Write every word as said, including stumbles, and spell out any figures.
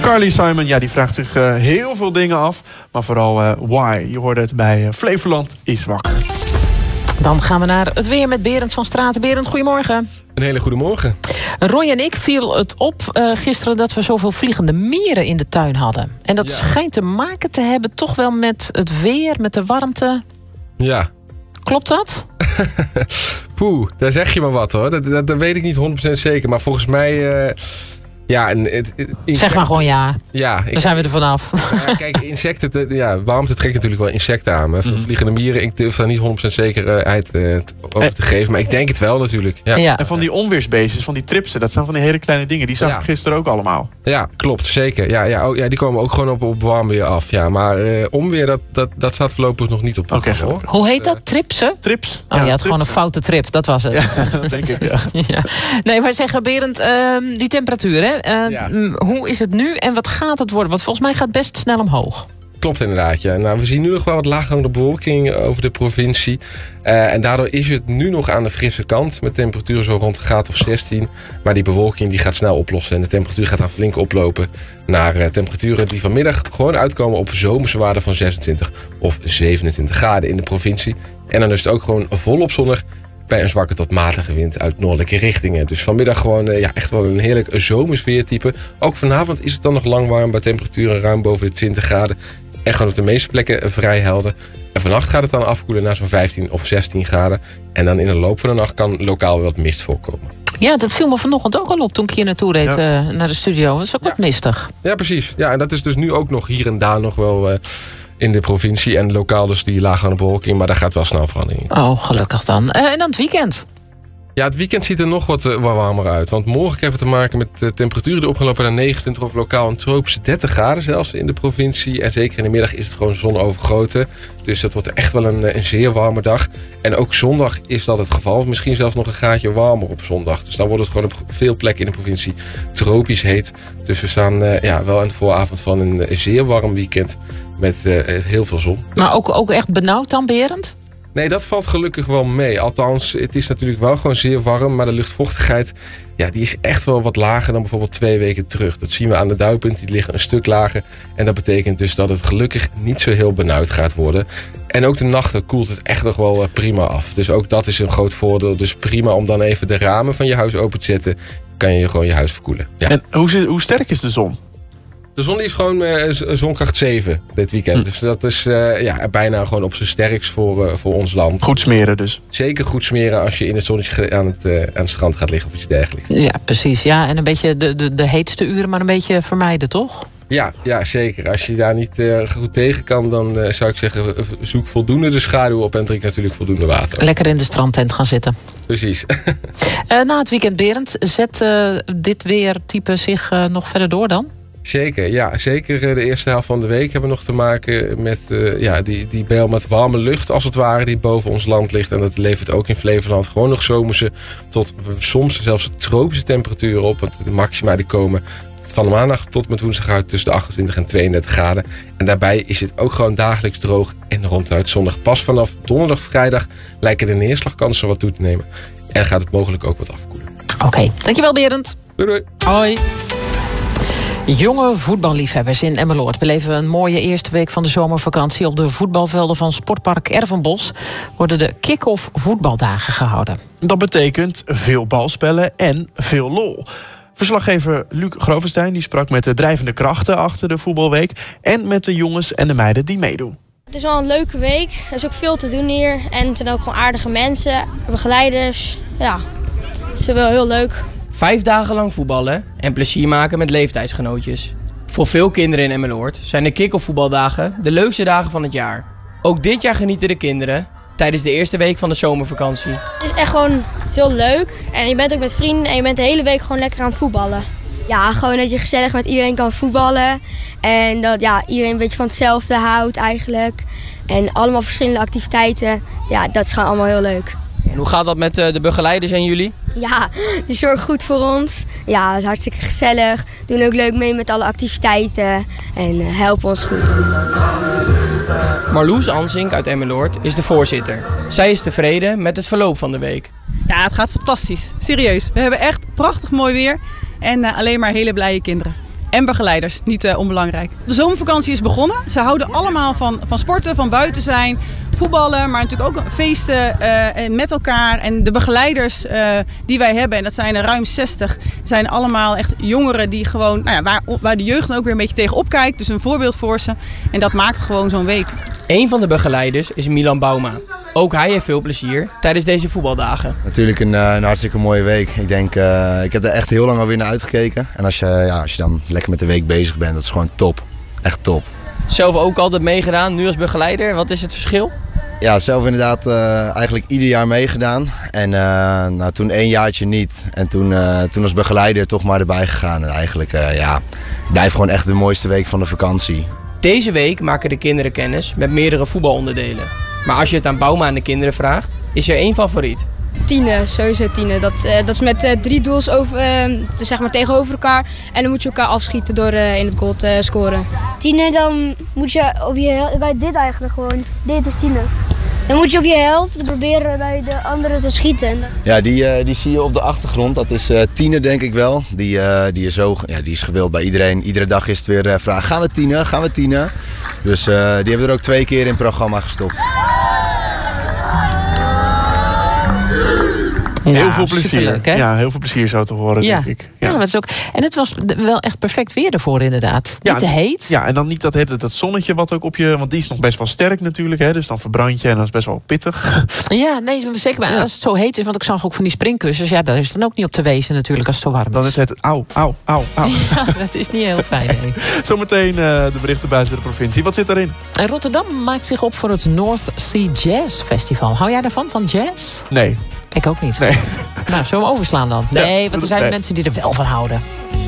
Carly Simon, ja, die vraagt zich uh, heel veel dingen af. Maar vooral uh, why. Je hoorde het bij uh, Flevoland is wakker. Dan gaan we naar het weer met Berend van Straten. Berend, goedemorgen. Een hele goede morgen. Roy en ik viel het op uh, gisteren dat we zoveel vliegende mieren in de tuin hadden. En dat ja. schijnt te maken te hebben toch wel met het weer, met de warmte. Ja. Klopt dat? Poeh, daar zeg je maar wat hoor. Dat, dat, dat weet ik niet honderd procent zeker. Maar volgens mij... Uh, ja, en het, het, insecten, zeg maar gewoon ja. Ja. Ik, dan zijn we er vanaf. Ja, kijk, insecten... Ja, warmte trekt natuurlijk wel insecten aan. Maar mm. vliegende mieren, ik durf daar niet honderd procent zekerheid uh, over te geven. Maar ik denk het wel natuurlijk. Ja. Ja. En van die onweersbeestjes, van die tripsen, dat zijn van die hele kleine dingen. Die zag ik ja. gisteren ook allemaal. Ja, klopt. Zeker. Ja, ja, ook, ja, die komen ook gewoon op, op warm weer af. Ja, maar uh, onweer, dat, dat, dat staat voorlopig nog niet op de okay, hoor. Hoe heet dat? Tripsen? Trips. Oh, ja, je had gewoon een foute trip. Dat was het. Ja, dat denk ik, ja. ja. Nee, maar zeg Berend, uh, die temperatuur, hè? Uh, ja. Hoe is het nu en wat gaat het worden? Want volgens mij gaat het best snel omhoog. Klopt inderdaad, ja. Nou, we zien nu nog wel wat laaghangende bewolking over de provincie. Uh, en daardoor is het nu nog aan de frisse kant. Met temperaturen zo rond een graad of zestien. Maar die bewolking die gaat snel oplossen. En de temperatuur gaat dan flink oplopen naar uh, temperaturen die vanmiddag gewoon uitkomen op zomerse waarden van zesentwintig of zevenentwintig graden in de provincie. En dan is het ook gewoon volop zonnig bij een zwakke tot matige wind uit noordelijke richtingen. Dus vanmiddag gewoon uh, ja, echt wel een heerlijk zomers weertype. Ook vanavond is het dan nog lang warm bij temperaturen ruim boven de twintig graden. En gewoon op de meeste plekken vrij helder. En vannacht gaat het dan afkoelen naar zo'n vijftien of zestien graden. En dan in de loop van de nacht kan lokaal wel wat mist voorkomen. Ja, dat viel me vanochtend ook al op toen ik hier naartoe reed ja. uh, naar de studio. Dat is ook ja. wat mistig. Ja, precies. Ja, en dat is dus nu ook nog hier en daar nog wel... Uh, in de provincie en lokaal dus die lage bewolking. Maar daar gaat wel snel verandering in. Oh, gelukkig dan. Uh, en dan het weekend? Ja, het weekend ziet er nog wat, uh, wat warmer uit. Want morgen krijgen we te maken met uh, temperaturen die opgelopen naar negenentwintig of lokaal een tropische dertig graden zelfs in de provincie. En zeker in de middag is het gewoon zonovergoten. Dus dat wordt echt wel een, een zeer warme dag. En ook zondag is dat het geval. Misschien zelfs nog een graadje warmer op zondag. Dus dan wordt het gewoon op veel plekken in de provincie tropisch heet. Dus we staan uh, ja, wel aan de vooravond van een, een zeer warm weekend met uh, heel veel zon. Maar ook, ook echt benauwd dan, Berend? Nee, dat valt gelukkig wel mee. Althans, het is natuurlijk wel gewoon zeer warm. Maar de luchtvochtigheid, ja, die is echt wel wat lager dan bijvoorbeeld twee weken terug. Dat zien we aan de duikpunten. Die liggen een stuk lager. En dat betekent dus dat het gelukkig niet zo heel benauwd gaat worden. En ook de nachten koelt het echt nog wel prima af. Dus ook dat is een groot voordeel. Dus prima om dan even de ramen van je huis open te zetten. Kan je gewoon je huis verkoelen. Ja. En hoe, hoe sterk is de zon? De zon is gewoon uh, zonkracht zeven dit weekend. Hm. Dus dat is uh, ja, bijna gewoon op zijn sterkst voor, uh, voor ons land. Goed smeren dus. Zeker goed smeren als je in het zonnetje aan het, uh, aan het strand gaat liggen of iets dergelijks. Ja, precies. Ja, en een beetje de, de, de heetste uren maar een beetje vermijden, toch? Ja, ja, zeker. Als je daar niet uh, goed tegen kan, dan uh, zou ik zeggen, zoek voldoende de schaduw op en drink natuurlijk voldoende water. Lekker in de strandtent gaan zitten. Precies. uh, na het weekend, Berend, zet uh, dit weertype zich uh, nog verder door dan? Zeker, ja. Zeker de eerste helft van de week hebben we nog te maken met uh, ja, die, die bel met warme lucht, als het ware, die boven ons land ligt. En dat levert ook in Flevoland gewoon nog zomerse tot soms zelfs tropische temperaturen op. Want de maxima die komen van de maandag tot met woensdag uit tussen de achtentwintig en tweeëndertig graden. En daarbij is het ook gewoon dagelijks droog en ronduit zonnig. Pas vanaf donderdag, vrijdag lijken de neerslagkansen wat toe te nemen. En gaat het mogelijk ook wat afkoelen. Oké, okay, dankjewel Berend. Doei doei. Hoi. Jonge voetballiefhebbers in Emmeloord beleven een mooie eerste week van de zomervakantie. Op de voetbalvelden van Sportpark Ervenbos worden de kick-off voetbaldagen gehouden. Dat betekent veel balspellen en veel lol. Verslaggever Luc Grovenstein die sprak met de drijvende krachten achter de voetbalweek en met de jongens en de meiden die meedoen. Het is wel een leuke week. Er is ook veel te doen hier. En het zijn ook gewoon aardige mensen, begeleiders. Ja, het is wel heel leuk. Vijf dagen lang voetballen en plezier maken met leeftijdsgenootjes. Voor veel kinderen in Emmeloord zijn de kick-off voetbaldagen de leukste dagen van het jaar. Ook dit jaar genieten de kinderen tijdens de eerste week van de zomervakantie. Het is echt gewoon heel leuk. En je bent ook met vrienden en je bent de hele week gewoon lekker aan het voetballen. Ja, gewoon dat je gezellig met iedereen kan voetballen. En dat ja, iedereen een beetje van hetzelfde houdt eigenlijk. En allemaal verschillende activiteiten. Ja, dat is gewoon allemaal heel leuk. En hoe gaat dat met de begeleiders en jullie? Ja, die zorgen goed voor ons. Ja, het is hartstikke gezellig. Doen ook leuk mee met alle activiteiten. En helpen ons goed. Marloes Ansink uit Emmeloord is de voorzitter. Zij is tevreden met het verloop van de week. Ja, het gaat fantastisch. Serieus. We hebben echt prachtig mooi weer. En uh, alleen maar hele blije kinderen. En begeleiders, niet uh, onbelangrijk. De zomervakantie is begonnen. Ze houden allemaal van, van sporten, van buiten zijn, voetballen, maar natuurlijk ook feesten uh, met elkaar. En de begeleiders uh, die wij hebben, en dat zijn er ruim zestig, zijn allemaal echt jongeren die gewoon, nou ja, waar, waar de jeugd dan ook weer een beetje tegenop kijkt. Dus een voorbeeld voor ze. En dat maakt gewoon zo'n week. Een van de begeleiders is Milan Bouma. Ook hij heeft veel plezier tijdens deze voetbaldagen. Natuurlijk een, een hartstikke mooie week. Ik denk, uh, ik heb er echt heel lang alweer naar uitgekeken. En als je, ja, als je dan lekker met de week bezig bent, dat is gewoon top. Echt top. Zelf ook altijd meegedaan, nu als begeleider. Wat is het verschil? Ja, zelf inderdaad uh, eigenlijk ieder jaar meegedaan. En uh, nou, toen één jaartje niet. En toen, uh, toen als begeleider toch maar erbij gegaan. En eigenlijk, uh, ja, blijft gewoon echt de mooiste week van de vakantie. Deze week maken de kinderen kennis met meerdere voetbalonderdelen. Maar als je het aan Bouma en de kinderen vraagt, is er één favoriet. Tienen, sowieso tienen. Dat, uh, dat is met uh, drie doels over, uh, zeg maar tegenover elkaar. En dan moet je elkaar afschieten door uh, in het goal te uh, scoren. Tienen, dan moet je op je helft, dit eigenlijk gewoon, dit is tienen. Dan moet je op je helft proberen bij de anderen te schieten. Ja, die, uh, die zie je op de achtergrond. Dat is uh, Tine, denk ik wel. Die, uh, die, is zo, ja, die is gewild bij iedereen. Iedere dag is het weer uh, vraag, gaan we Tine, gaan we Tine? Dus uh, die hebben er ook twee keer in het programma gestopt. Heel Ja, veel plezier. superleuk, hè? Ja, heel veel plezier zo te horen, Ja. denk ik. Ja, maar het is ook, en het was wel echt perfect weer ervoor inderdaad. Ja, Niet te heet. Ja, en dan niet dat, het, dat zonnetje wat ook op je... Want die is nog best wel sterk natuurlijk, hè, dus dan verbrand je en dat is best wel pittig. Ja, nee, zeker. Maar Ja. als het zo heet is, want ik zag ook van die springkussens. Ja, daar is het dan ook niet op te wezen natuurlijk als het zo warm is. Dan is het auw, auw, auw, auw. Ja, dat is niet heel fijn. Nee. Zometeen uh, de berichten buiten de provincie. Wat zit erin? En Rotterdam maakt zich op voor het North Sea Jazz Festival. Hou jij daarvan, van jazz? Nee. Ik ook niet. Nee. Nou, zullen we overslaan dan? Ja, Nee, want er zijn nee. mensen die er wel van houden.